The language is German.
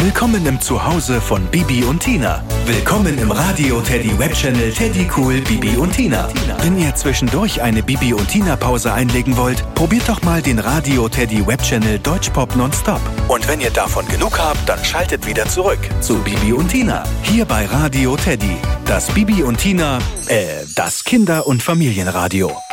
Willkommen im Zuhause von Bibi und Tina. Willkommen im Radio Teddy Webchannel Teddy Cool Bibi und Tina. Wenn ihr zwischendurch eine Bibi und Tina Pause einlegen wollt, probiert doch mal den Radio Teddy Webchannel Deutschpop Nonstop. Und wenn ihr davon genug habt, dann schaltet wieder zurück zu Bibi und Tina. Hier bei Radio Teddy. Das Bibi und Tina, das Kinder- und Familienradio.